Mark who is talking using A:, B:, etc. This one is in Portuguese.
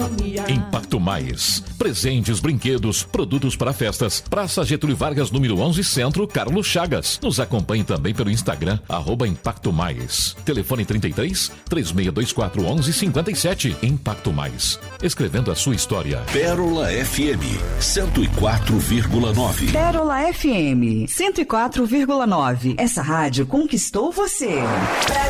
A: economia.
B: Impacto Mais. Presentes, brinquedos, produtos para festas. Praça Getúlio Vargas, número 11, Centro, Carlos Chagas. Nos acompanhe também pelo Instagram, @Impacto Mais. Telefone 33 3624 1157. Impacto Mais. Escrevendo a sua história.
C: Pérola FM 104,9.
D: Pérola FM 104,9. Essa rádio conquistou você.